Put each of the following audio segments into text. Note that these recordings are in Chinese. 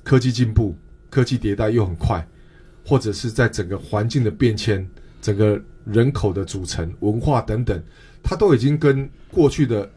科技进步、科技迭代又很快，或者是在整个环境的变迁、整个人口的组成、文化等等，它都已经跟过去的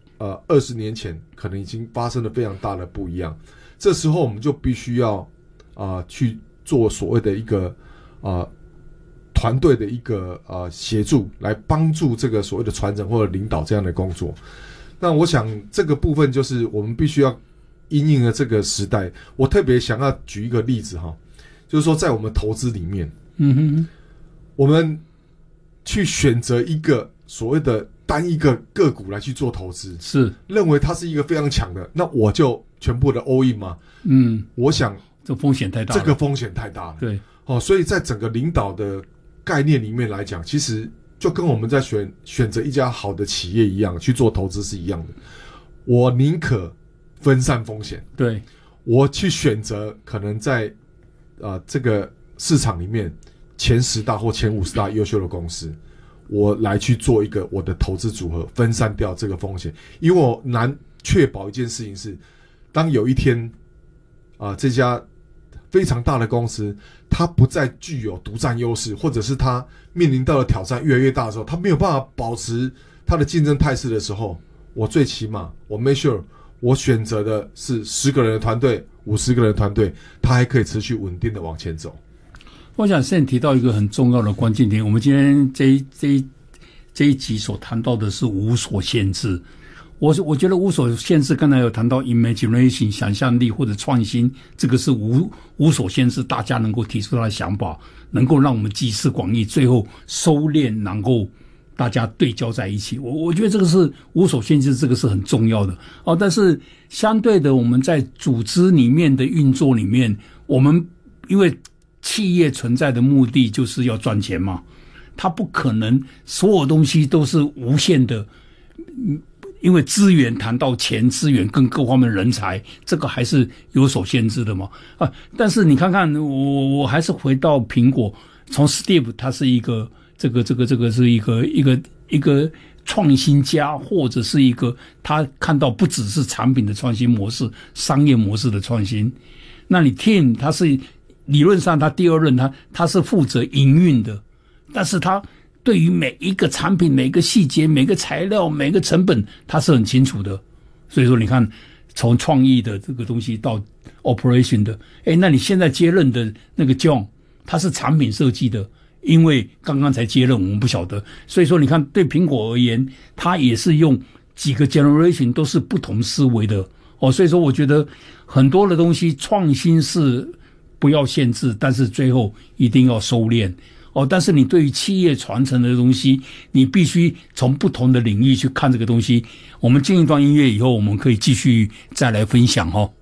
20年前可能已经发生了非常大的不一样。这时候我们就必须要去做所谓的一个团队的一个协助，来帮助这个所谓的传承或者领导这样的工作。那我想这个部分就是我们必须要因应了这个时代。我特别想要举一个例子哈，就是说在我们投资里面，我们去选择一个所谓的单一个个股来去做投资， 是认为它是一个非常强的，那我就全部的 all in 吗？我想这风险太大了， 这个风险太大了。 对， 所以在整个领导的概念里面来讲，其实就跟我们在选择一家好的企业一样，去做投资是一样的。我宁可分散风险， 对， 我去选择可能在这个市场里面前10大或前50大优秀的公司，我来去做一个我的投资组合，分散掉这个风险。因为我难确保一件事情是，当有一天这家非常大的公司它不再具有独占优势，或者是它面临到的挑战越来越大的时候，它没有办法保持它的竞争态势的时候，我最起码我 make sure 我选择的是10个人的团队、50个人的团队，它还可以持续稳定的往前走。 我想现在提到一个很重要的关键点，我们今天这一集所谈到的是无所限制。我觉得无所限制，刚才有谈到 imagination 想象力或者创新，这个是无所限制，大家能够提出他的想法，能够让我们集思广益，最后收敛，能够大家对焦在一起。我觉得这个是无所限制，这个是很重要的但是相对的，我们在组织里面的运作里面，我们因为企业存在的目的就是要赚钱嘛，它不可能所有东西都是无限的。因为资源谈到钱，资源跟各方面的人才，这个还是有所限制的嘛。但是你看看，我还是回到苹果，从 Steve 他是一个这个是一个创新家，或者是一个他看到不只是产品的创新模式，商业模式的创新。那你 Tim 他是理论上他第2任他是负责营运的，但是他对于每一个产品、每个细节、每个材料、每个成本，他是很清楚的。所以说，你看，从创意的这个东西到 operation 的，那你现在接任的那个 John， 他是产品设计的，因为刚刚才接任，我们不晓得。所以说，你看，对苹果而言，他也是用几个 generation 都是不同思维的所以说，我觉得很多的东西创新是不要限制，但是最后一定要收敛。但是你对于企业传承的东西，你必须从不同的领域去看这个东西。我们进一段音乐以后，我们可以继续再来分享